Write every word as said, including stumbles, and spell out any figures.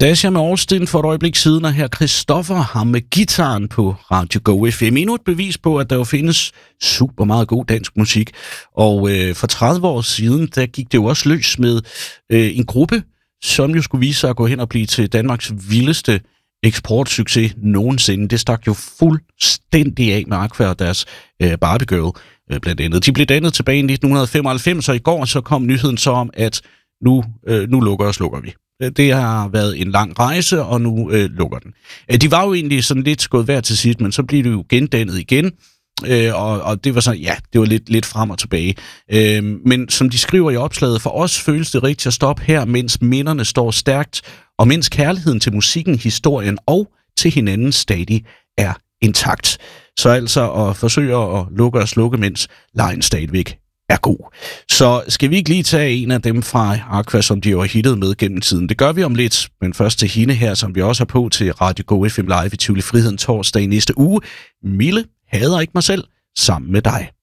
Dasha med Austin for et øjeblik siden, og her Christoffer har med gitaren på Radio Go F M. Endnu et bevis på, at der jo findes super meget god dansk musik. Og øh, for tredive år siden, der gik det jo også løs med øh, en gruppe, som jo skulle vise sig at gå hen og blive til Danmarks vildeste eksportsucces nogensinde. Det stak jo fuldstændig af med Aqua og deres øh, Barbie Girl, øh, blandt andet. De blev dannet tilbage i nitten femoghalvfems, og i går så kom nyheden så om, at nu, øh, nu lukker og slukker vi. Det har været en lang rejse, og nu øh, lukker den. De var jo egentlig sådan lidt skået hver til sit, men så blev det jo gendannet igen, øh, og, og det var så, ja, det var lidt, lidt frem og tilbage. Øh, men som de skriver i opslaget, for os føles det rigtigt at stoppe her, mens minderne står stærkt, og mens kærligheden til musikken, historien og til hinanden stadig er intakt. Så altså at forsøge at lukke og slukke, mens lejen stadigvæk er god. Så skal vi ikke lige tage en af dem fra Aqua, som de jo har hittet med gennem tiden. Det gør vi om lidt, men først til hende her, som vi også har på til Radio Go F M Live i Tivoli Friheden torsdag i næste uge. Mille hader ikke mig selv sammen med dig.